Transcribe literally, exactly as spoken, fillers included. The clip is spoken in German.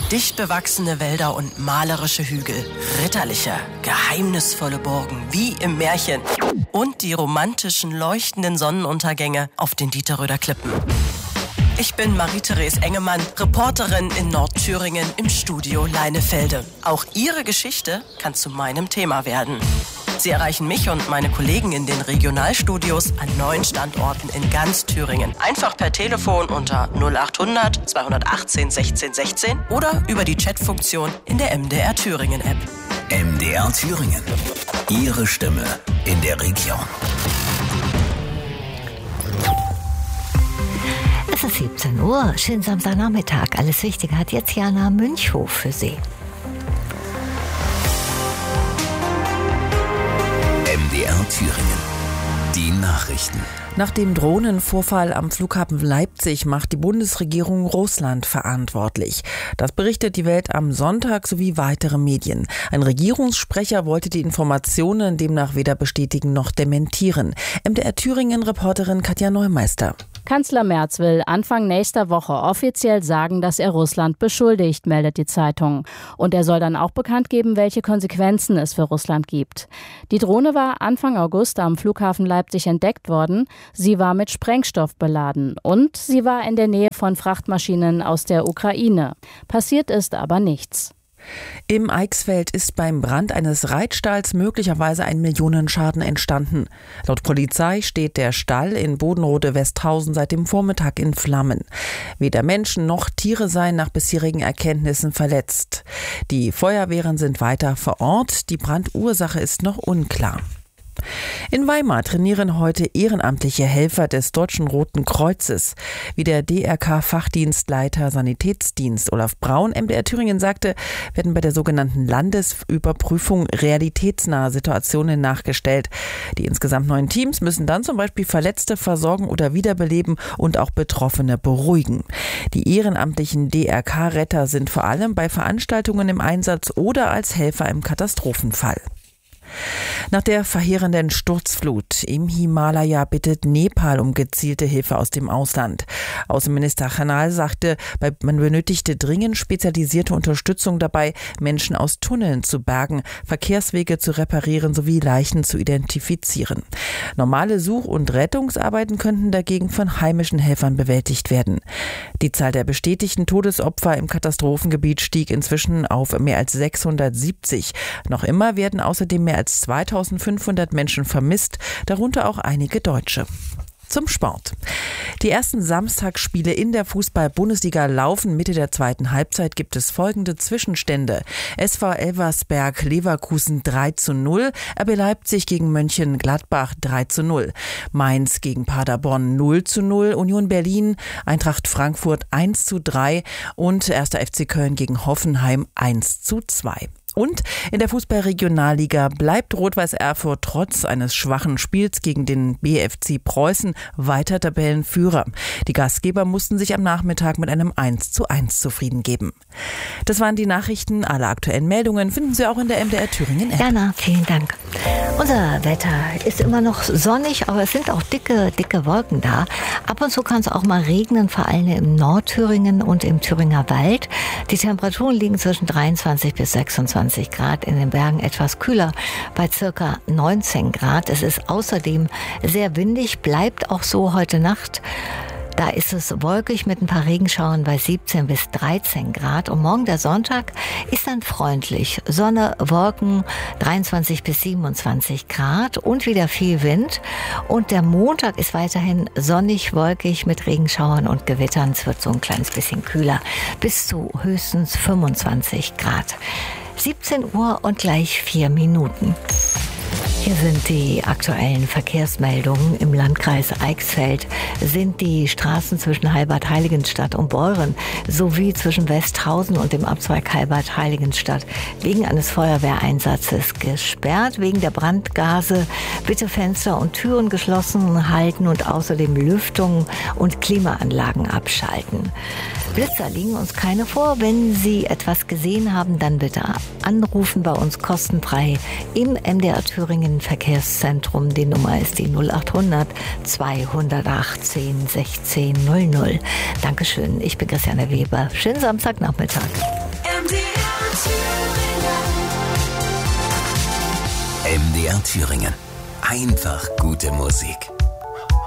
Dicht bewachsene Wälder und malerische Hügel, ritterliche, geheimnisvolle Burgen wie im Märchen und die romantischen, leuchtenden Sonnenuntergänge auf den Dieterröder Klippen. Ich bin Marie-Therese Engemann, Reporterin in Nordthüringen im Studio Leinefelde. Auch Ihre Geschichte kann zu meinem Thema werden. Sie erreichen mich und meine Kollegen in den Regionalstudios an neun Standorten in ganz Thüringen. Einfach per Telefon unter null achthundert zweihundertachtzehn sechzehn sechzehn oder über die Chatfunktion in der M D R Thüringen App. M D R Thüringen. Ihre Stimme in der Region. Es ist siebzehn Uhr, schönen Samstagnachmittag. Alles Wichtige hat jetzt Jana Münchhof für Sie. M D R Thüringen. Die Nachrichten. Nach dem Drohnenvorfall am Flughafen Leipzig macht die Bundesregierung Russland verantwortlich. Das berichtet die Welt am Sonntag sowie weitere Medien. Ein Regierungssprecher wollte die Informationen demnach weder bestätigen noch dementieren. M D R Thüringen-Reporterin Katja Neumeister. Kanzler Merz will Anfang nächster Woche offiziell sagen, dass er Russland beschuldigt, meldet die Zeitung. Und er soll dann auch bekannt geben, welche Konsequenzen es für Russland gibt. Die Drohne war Anfang August am Flughafen Leipzig entdeckt worden. Sie war mit Sprengstoff beladen und sie war in der Nähe von Frachtmaschinen aus der Ukraine. Passiert ist aber nichts. Im Eichsfeld ist beim Brand eines Reitstalls möglicherweise ein Millionenschaden entstanden. Laut Polizei steht der Stall in Bodenrode-Westhausen seit dem Vormittag in Flammen. Weder Menschen noch Tiere seien nach bisherigen Erkenntnissen verletzt. Die Feuerwehren sind weiter vor Ort. Die Brandursache ist noch unklar. In Weimar trainieren heute ehrenamtliche Helfer des Deutschen Roten Kreuzes. Wie der D R K-Fachdienstleiter Sanitätsdienst Olaf Braun M D R Thüringen sagte, werden bei der sogenannten Landesüberprüfung realitätsnahe Situationen nachgestellt. Die insgesamt neun Teams müssen dann zum Beispiel Verletzte versorgen oder wiederbeleben und auch Betroffene beruhigen. Die ehrenamtlichen D R K-Retter sind vor allem bei Veranstaltungen im Einsatz oder als Helfer im Katastrophenfall. Nach der verheerenden Sturzflut im Himalaya bittet Nepal um gezielte Hilfe aus dem Ausland. Außenminister Khanal sagte, man benötigte dringend spezialisierte Unterstützung dabei, Menschen aus Tunneln zu bergen, Verkehrswege zu reparieren sowie Leichen zu identifizieren. Normale Such- und Rettungsarbeiten könnten dagegen von heimischen Helfern bewältigt werden. Die Zahl der bestätigten Todesopfer im Katastrophengebiet stieg inzwischen auf mehr als sechshundertsiebzig. Noch immer werden außerdem mehr als zweitausendfünfhundert Menschen vermisst, darunter auch einige Deutsche. Zum Sport. Die ersten Samstagsspiele in der Fußball-Bundesliga laufen. Mitte der zweiten Halbzeit gibt es folgende Zwischenstände. S V Elversberg Leverkusen drei zu null, R B Leipzig gegen Mönchengladbach drei zu null, Mainz gegen Paderborn null zu null, Union Berlin, Eintracht Frankfurt eins zu drei und erster F C Köln gegen Hoffenheim eins zu zwei. Und in der Fußball-Regionalliga bleibt Rot-Weiß Erfurt trotz eines schwachen Spiels gegen den B F C Preußen weiter Tabellenführer. Die Gastgeber mussten sich am Nachmittag mit einem eins zu eins zufrieden geben. Das waren die Nachrichten. Alle aktuellen Meldungen finden Sie auch in der M D R Thüringen App. Jana, vielen Dank. Unser Wetter ist immer noch sonnig, aber es sind auch dicke, dicke Wolken da. Ab und zu kann es auch mal regnen, vor allem im Nordthüringen und im Thüringer Wald. Die Temperaturen liegen zwischen dreiundzwanzig bis sechsundzwanzig Grad, in den Bergen etwas kühler, bei circa neunzehn Grad. Es ist außerdem sehr windig, bleibt auch so heute Nacht. Da ist es wolkig mit ein paar Regenschauern bei siebzehn bis dreizehn Grad. Und morgen der Sonntag ist dann freundlich. Sonne, Wolken, dreiundzwanzig bis siebenundzwanzig Grad und wieder viel Wind. Und der Montag ist weiterhin sonnig, wolkig mit Regenschauern und Gewittern. Es wird so ein kleines bisschen kühler, bis zu höchstens fünfundzwanzig Grad. siebzehn Uhr und gleich vier Minuten. Hier sind die aktuellen Verkehrsmeldungen. Im Landkreis Eichsfeld sind die Straßen zwischen Heilbad-Heiligenstadt und Beuren sowie zwischen Westhausen und dem Abzweig Heilbad-Heiligenstadt wegen eines Feuerwehreinsatzes gesperrt. Wegen der Brandgase bitte Fenster und Türen geschlossen halten und außerdem Lüftung und Klimaanlagen abschalten. Blitzer liegen uns keine vor. Wenn Sie etwas gesehen haben, dann bitte anrufen bei uns kostenfrei im M D R Thüringen Verkehrszentrum. Die Nummer ist die null achthundert zweihundertachtzehn sechzehn null null. Dankeschön, ich bin Christiane Weber. Schönen Samstagnachmittag. M D R Thüringen. Einfach gute Musik.